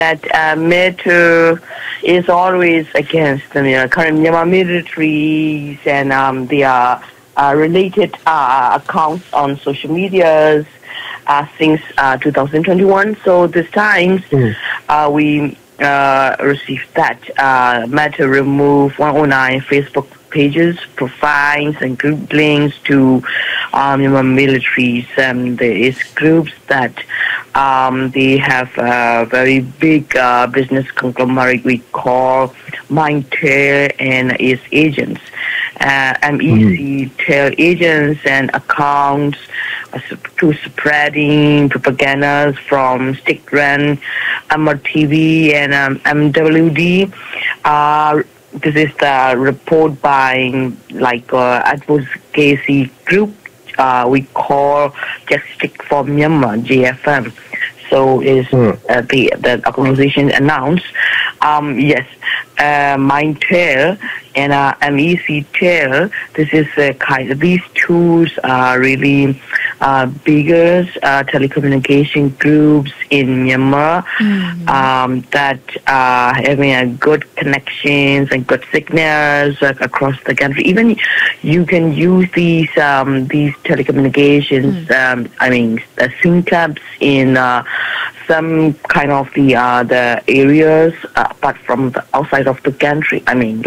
that Meta is always against the current Myanmar militaries and their related accounts on social medias since 2021. So this time we received that Meta removed 109 Facebook pages, profiles, and group links to militaries. There is groups that they have a very big business conglomerate we call Mindtail and its agents. MEC tail agents and accounts to spreading propaganda from Stikran, MRTV, and MWD. This is the report by advocacy group we call Justice for Myanmar, JFM. So is the organization announced yes, Mindtail and MEC Tail. This is these tools are really biggest telecommunication groups in Myanmar that are having good connections and good signals across the country. Even you can use these telecommunications. The SIM cards in some kind of the areas apart from the outside of the country.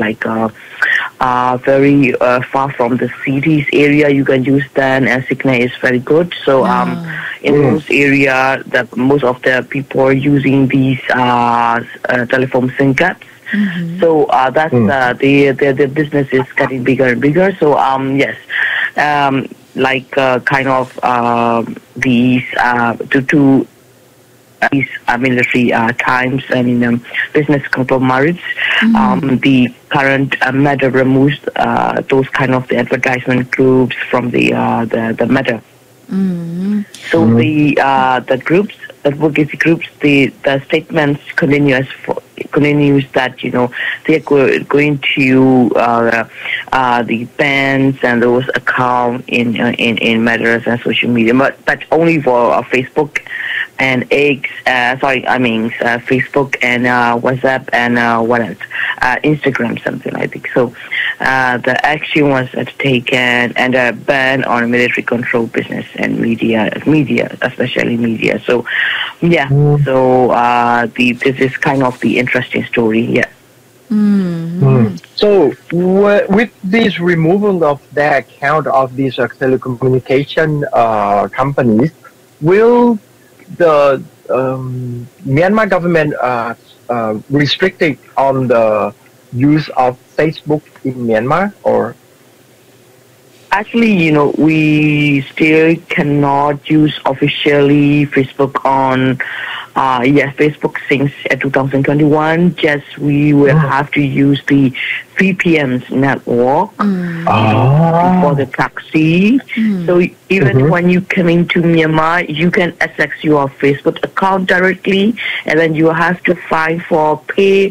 Very far from the cities area, you can use them, and signal is very good. So in those areas, most of the people are using these telephone SIM cards. So that's the business is getting bigger and bigger. So yes, these military times and business conglomerates. The current Meta removes those kind of the advertisement groups from the Meta. So the groups, advocacy groups, the statements continues that they are going to the bans and those accounts in Meta and social media, but only for Facebook and X. Facebook and WhatsApp and what else? Instagram, something like that. So the action was taken and a ban on military control business and media, especially media. So yeah, so this is kind of the interesting story. Yeah. So with this removal of the account of these telecommunication companies, will the Myanmar government restricted on the use of Facebook in Myanmar, or? Actually, we still cannot use officially Facebook on Facebook since 2021. Just we will have to use the VPN's network for the proxy. So even when you come into Myanmar, you can access your Facebook account directly, and then you have to find for pay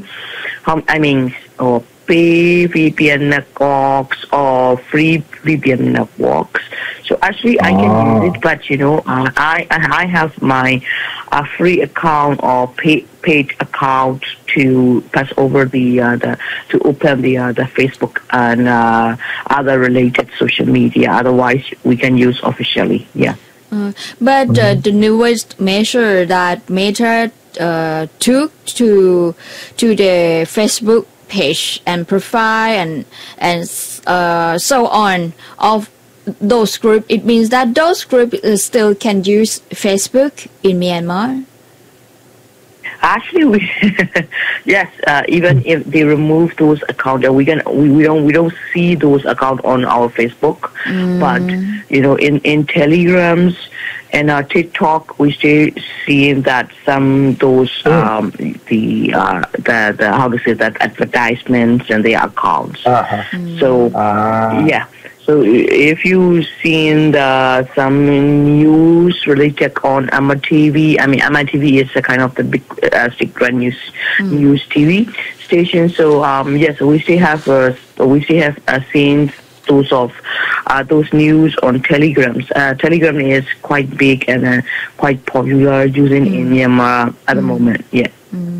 VPN networks or free VPN networks. So actually, I can use it, but I have my free account or paid account to pass over to open the Facebook and other related social media. Otherwise, we can use officially. Yeah. But the newest measure that Meta took to the Facebook page and profile and so on of those groups, it means that those groups still can use Facebook in Myanmar? Actually, yes. Even if they remove those accounts, we don't see those accounts on our Facebook. But in Telegrams and TikTok, we still seeing that some those the how to say that advertisements and the accounts. So yeah. So if you've seen some news related on MRTV, MRTV is a kind of the big Stikran news TV station. So yes, we still have seen those news on Telegrams. Telegram is quite big and quite popular using in Myanmar at the moment. Yeah.